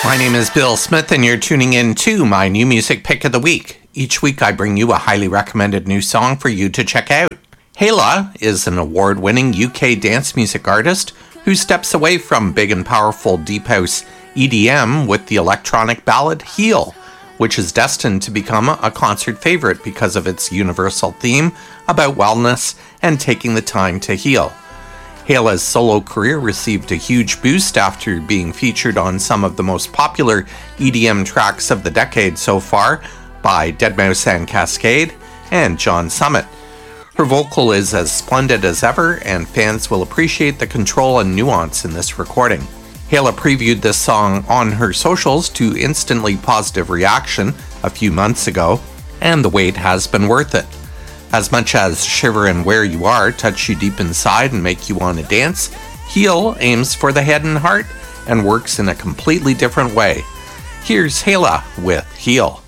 My name is Bill Smith, and you're tuning in to my new music pick of the week. Each week I bring you a highly recommended new song for you to check out. Hayla is an award-winning UK dance music artist who steps away from big and powerful deep house EDM with the electronic ballad Heal, which is destined to become a concert favorite because of its universal theme about wellness and taking the time to heal. Hayla's solo career received a huge boost after being featured on some of the most popular EDM tracks of the decade so far by Deadmau5 and Kaskade and John Summit. Her vocal is as splendid as ever, and fans will appreciate the control and nuance in this recording. Hayla previewed this song on her socials to instantly positive reaction a few months ago, and the wait has been worth it. As much as Shiver and Where You Are touch you deep inside and make you want to dance, Heal aims for the head and heart and works in a completely different way. Here's Hayla with Heal.